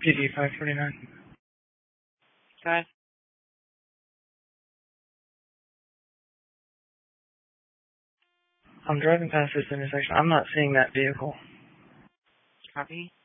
PD 549. Okay. I'm driving past this intersection. I'm not seeing that vehicle. Copy.